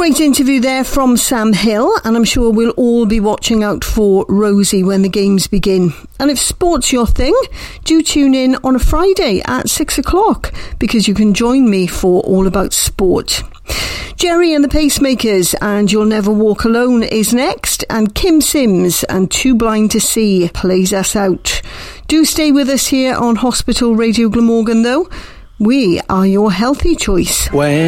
Great interview there from Sam Hill, and I'm sure we'll all be watching out for Rosie when the games begin. And if sport's your thing, do tune in on a Friday at 6 o'clock, because you can join me for All About Sport. Jerry and the Pacemakers and You'll Never Walk Alone is next, and Kim Sims and Too Blind to See plays us out. Do stay with us here on Hospital Radio Glamorgan though. We are your healthy choice.